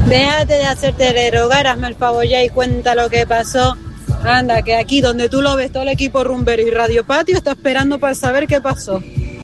Déjate de hacerte el erogar, hazme el favor ya y cuenta lo que pasó. Anda, que aquí donde tú lo ves, todo el equipo rumbero y Radio Patio está esperando para saber qué pasó.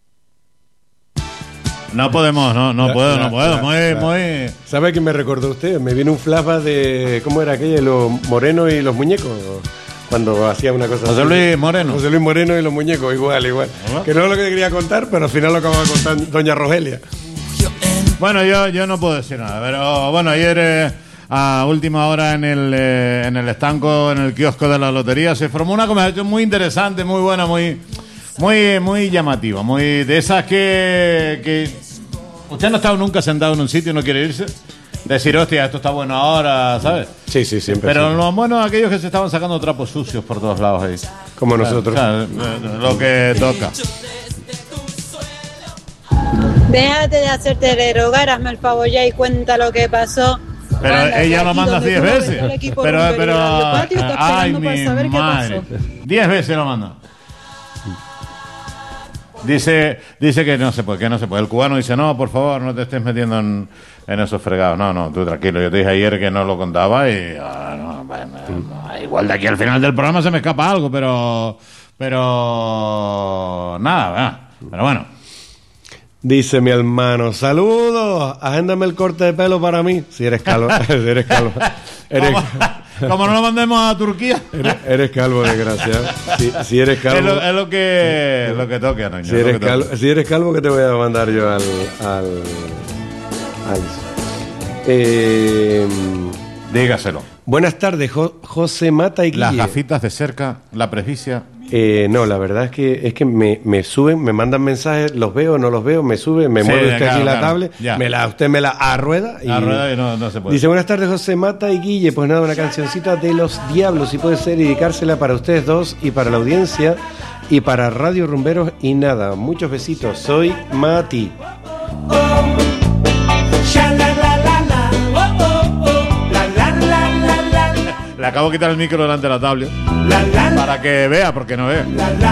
No podemos, no puedo. Muy... ¿Sabe qué me recordó usted? Me viene un flashback de... ¿Cómo era aquello? Los morenos y los muñecos. Cuando hacía una cosa José así. Luis Moreno. José Luis Moreno y los muñecos, igual. Que no es lo que quería contar, pero al final lo acaba de contar doña Rogelia. Bueno, yo no puedo decir nada, pero bueno, ayer a última hora en el estanco, en el kiosco de la lotería, se formó una conversación muy interesante, muy buena, muy llamativa, muy de esas que usted no ha estado nunca sentado en un sitio y no quiere irse. Decir, hostia, esto está bueno ahora, ¿sabes? Sí, siempre. Pero sí. lo bueno es aquellos que se estaban sacando trapos sucios por todos lados ahí. Como nosotros. O sea, lo que toca. Déjate de hacerte el erogar, hazme el favor ya y cuenta lo que pasó. Pero Anda, ella que lo aquí manda donde 10 tú lo ves, veces. todo el equipo Pero, rumbero y Radio Patio está ay, esperando para mi saber qué madre. pasó. 10 veces lo manda. Dice que no se puede, El cubano dice, no, por favor, no te estés metiendo en esos fregados. No, tú tranquilo. Yo te dije ayer que no lo contaba y igual de aquí al final del programa se me escapa algo, pero nada, pero bueno. Dice mi hermano, saludos, agéndame el corte de pelo para mí. Si eres calvo, Como no lo mandemos a Turquía. Eres calvo, desgraciado. Si eres calvo. Es lo que toca, ¿no? Si eres calvo, ¿qué te voy a mandar yo al dígaselo. Buenas tardes, José Mata y Guille. Las gafitas de cerca, la presbicia. No, la verdad es que me suben, me mandan mensajes, los veo, no los veo, me suben, me mueve usted aquí la tablet, usted me la arrueda y no se puede. Dice, buenas tardes, José Mata y Guille. Pues nada, una cancioncita de Los Diablos, si puede ser, y dedicársela para ustedes dos y para la audiencia y para Radio Rumberos y nada. Muchos besitos, soy Mati. Le acabo de quitar el micro delante de la tablet para que vea, porque no ve.